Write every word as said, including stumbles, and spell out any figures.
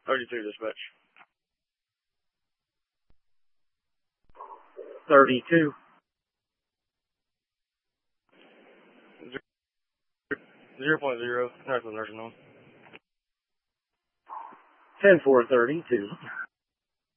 thirty-two, dispatch. thirty-two. zero point zero, that's the nursing home. ten four thirty-two.